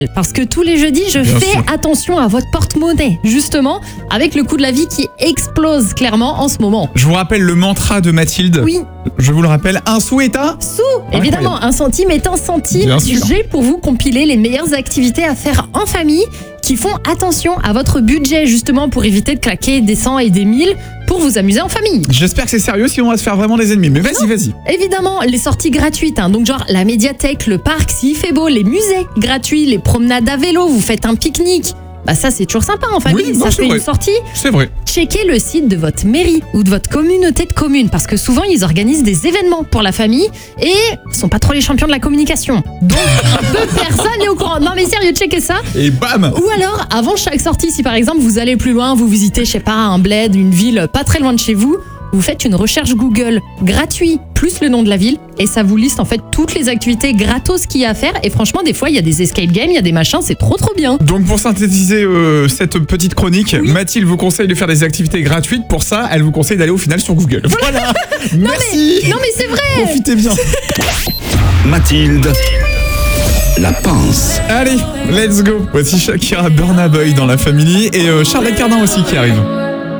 Parce que tous les jeudis, je Bien fais sûr. attention à votre porte-monnaie, justement, avec le coût de la vie qui explose clairement en ce moment. Je vous rappelle le mantra de Mathilde. Oui, Je vous le rappelle, un sou est un. sous, évidemment, un centime est un centime. Bien sûr. J'ai pour vous compilé les meilleures activités à faire en famille qui font attention à votre budget, justement, pour éviter de claquer des 100 et des 1000 pour vous amuser en famille. J'espère que c'est sérieux, sinon on va se faire vraiment des ennemis. Mais vas-y. Évidemment, les sorties gratuites, donc genre la médiathèque, le parc, s'il fait beau, les musées gratuits, les promenades à vélo, vous faites un pique-nique. Bah ça, c'est toujours sympa en famille, Oui, non, ça c'est fait vrai. une sortie. C'est vrai. Checkez le site de votre mairie ou de votre communauté de communes parce que souvent ils organisent des événements pour la famille et ils sont pas trop les champions de la communication. Donc peu personne n'est au courant. Non mais sérieux, checkez ça. Et bam. Ou alors, avant chaque sortie, si par exemple vous allez plus loin, vous visitez, je sais pas, un bled, une ville pas très loin de chez vous, vous faites une recherche Google gratuit plus le nom de la ville et ça vous liste en fait toutes les activités gratos qu'il y a à faire et franchement des fois il y a des escape games, il y a des machins, c'est trop bien. Donc pour synthétiser cette petite chronique, Mathilde vous conseille de faire des activités gratuites. Pour ça, elle vous conseille d'aller au final sur Google. Voilà. Merci. Non mais c'est vrai. Profitez bien. Mathilde, la pince. Allez, let's go. Voici Shakira, Burna Boy dans la famille et Charles Cardin aussi qui arrive.